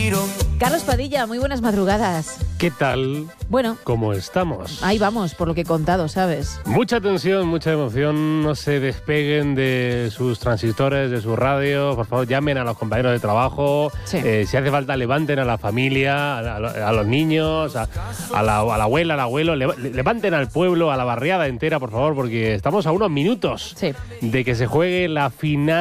respiro. Carlos Padilla, muy buenas madrugadas. ¿Qué tal? Bueno, ¿Cómo estamos? ahí vamos, por lo que he contado, ¿sabes? Mucha tensión, mucha emoción. No se despeguen de sus transistores, de su radio. Por favor, llamen a los compañeros de trabajo. Sí. Si hace falta, levanten a la familia, a los niños, a la abuela, al abuelo. Levanten al pueblo, a la barriada entera, por favor, porque estamos a unos minutos Sí. de que se juegue la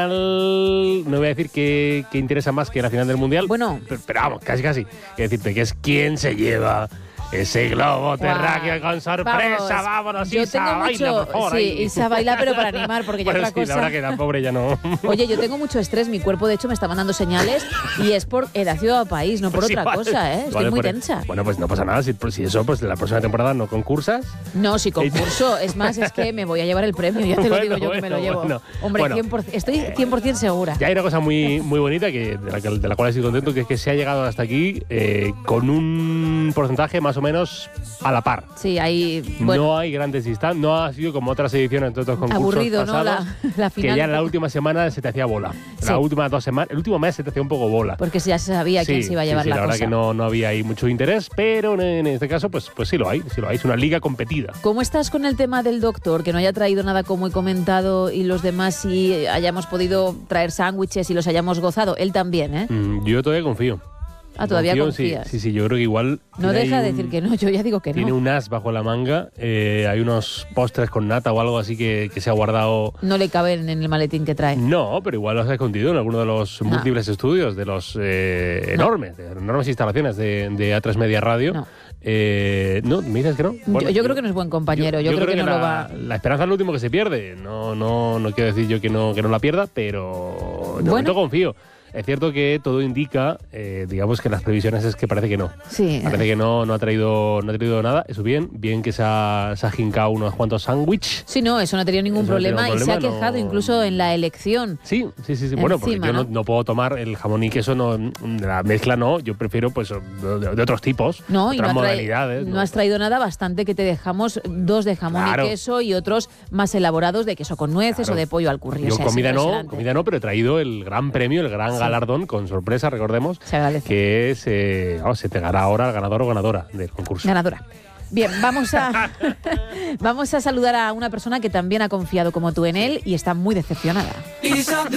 final. No voy a decir que interesa más que la final del Mundial. Bueno. Pero vamos, casi. Es decirte que es quién se lleva ese globo terráqueo con sorpresa. Vámonos, yo Isa, tengo baila, mucho, por favor. sí, ahí. Isa baila, pero para animar, porque ya Bueno, otra sí, cosa. la verdad que la pobre ya no. Oye, yo tengo mucho estrés, mi cuerpo de hecho me está mandando señales y es por el ácido país, no por Pues otra igual, cosa, ¿eh? Estoy igual muy por- tensa. Bueno, pues no pasa nada. Si eso, pues la próxima temporada no concursas. No, si concurso, es más, es que me voy a llevar el premio, ya te lo digo yo que me lo llevo. Bueno. Hombre, Bueno. 100%, estoy 100% segura. Ya hay una cosa muy bonita de la cual estoy contento, que es que se ha llegado hasta aquí con un porcentaje más o menos a la par. Sí, ahí, bueno, No hay grandes distancias, no ha sido como otras ediciones de otros concursos aburrido, ¿no? pasados, La final. que ya un en la poco. última semana se te hacía bola. Sí. Las últimas 2 semanas, el último mes se te hacía un poco bola. Porque ya se sabía quién se iba a llevar sí, la la cosa. verdad que no había ahí mucho interés, pero en este caso pues sí lo hay. Es una liga competida. ¿Cómo estás con el tema del doctor? Que no haya traído nada como he comentado y los demás sí hayamos podido traer sándwiches y los hayamos gozado. Él también, ¿eh? Yo todavía confío. Ah, todavía Confío, confías. Sí, yo creo que igual... No tiene deja ahí de decir que no, yo ya digo que Tiene no. un as bajo la manga, hay unos postres con nata o algo así que se ha guardado... No le caben en el maletín que trae. No, pero igual los ha escondido en alguno de los múltiples estudios, de los enormes instalaciones de A3 Media Radio. No. ¿No? ¿Me dices que no? Bueno, yo creo que no es buen compañero, yo creo que no lo va... La esperanza es lo último que se pierde. No quiero decir yo que no la pierda, pero de Bueno. momento confío. Es cierto que todo indica, digamos que las previsiones es que parece que no. Sí. Parece que no ha traído nada. Eso bien que se ha jincado unos cuantos sándwiches. Sí, no, eso no ha tenido ningún Eso no ha tenido problema y se ha problema, quejado no. incluso en la elección. Sí. Bueno, porque Encima, yo ¿no? no puedo tomar el jamón y queso, la mezcla no. Yo prefiero pues de otros tipos, No, y otras no, modalidades. no has traído nada, bastante que te dejamos 2 de jamón Claro. y queso y otros más elaborados de queso con nueces Claro. o de pollo al curry. Yo O sea, es comida impresionante. no, pero he traído el gran premio, el gran galardón, con sorpresa, recordemos, Se agradece. que es, se te dará ahora el ganador o ganadora del concurso. Ganadora. Bien, vamos a saludar a una persona que también ha confiado como tú en él y está muy decepcionada. Isa,